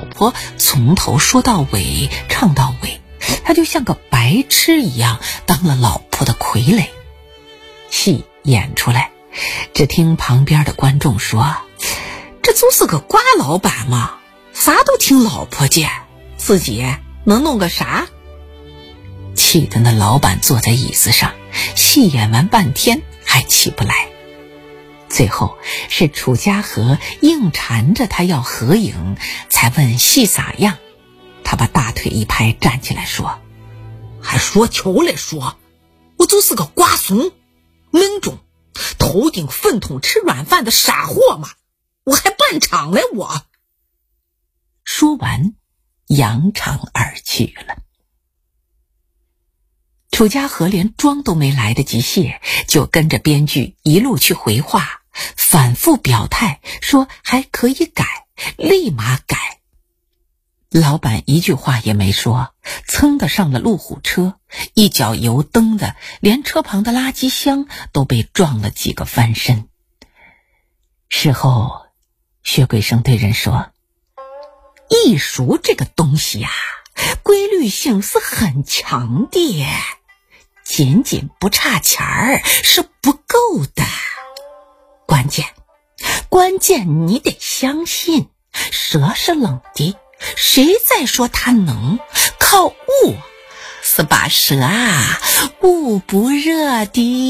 老婆从头说到尾，唱到尾，他就像个白痴一样当了老婆的傀儡。戏演出来，只听旁边的观众说，这就是个瓜老板嘛，啥都听老婆见，自己能弄个啥？气得那老板坐在椅子上，戏演完半天还起不来。最后是楚家和硬缠着他要合影，才问戏咋样。他把大腿一拍，站起来说，还说球来说，我就是个瓜怂闷种，头顶粪桶吃软饭的傻货嘛，我还办场来我。说完扬长而去了。楚家和连妆都没来得及卸，就跟着编剧一路去回话，反复表态说还可以改，立马改。老板一句话也没说，噌的上了路虎车，一脚油蹬的连车旁的垃圾箱都被撞了几个翻身。事后薛桂生对人说，艺术这个东西啊，规律性是很强的，仅仅不差钱儿是不够的。关键你得相信，蛇是冷的，谁再说它能靠捂，是把蛇捂不热的。